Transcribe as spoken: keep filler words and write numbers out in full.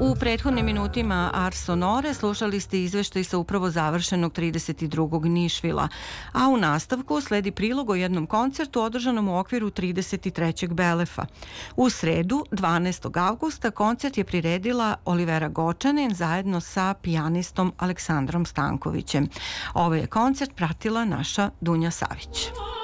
U prethodnim minutima Ars Sonore slušali ste izveštaj sa upravo završenog trideset drugog Nišvila, a u nastavku sledi prilog o jednom koncertu održanom u okviru trideset trećeg Belefa. U sredu, dvanaestog avgusta, koncert je priredila Olivera Gočanin zajedno sa pijanistom Aleksandrom Stankovićem. Ovaj je koncert pratila naša Dunja Savić.